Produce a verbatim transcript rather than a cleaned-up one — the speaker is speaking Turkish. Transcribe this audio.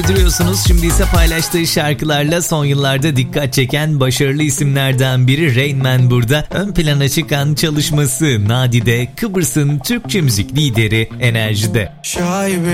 Duruyorsunuz. Şimdi ise paylaştığı şarkılarla son yıllarda dikkat çeken başarılı isimlerden biri Rain Man burada. Ön plana çıkan çalışması Nadide, Kıbrıs'ın Türkçe müzik lideri Enerji'de. Şaibe